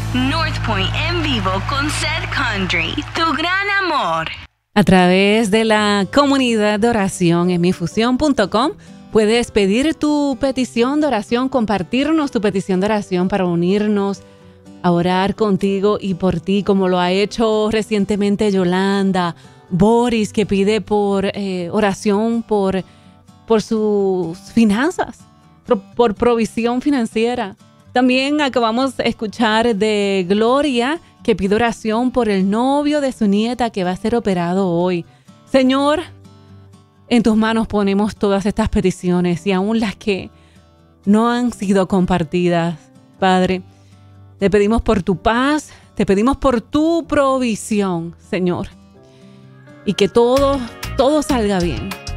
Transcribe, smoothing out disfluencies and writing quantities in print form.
North Point en vivo con Seth Country, tu gran amor. A través de la comunidad de oración en mifusión.com puedes pedir tu petición de oración, compartirnos tu petición de oración para unirnos a orar contigo y por ti, como lo ha hecho recientemente Yolanda, Boris, que pide por oración por sus finanzas, por provisión financiera. También acabamos de escuchar de Gloria, que pide oración por el novio de su nieta que va a ser operado hoy. Señor, en tus manos ponemos todas estas peticiones y aún las que no han sido compartidas. Padre, te pedimos por tu paz, te pedimos por tu provisión, Señor, y que todo salga bien.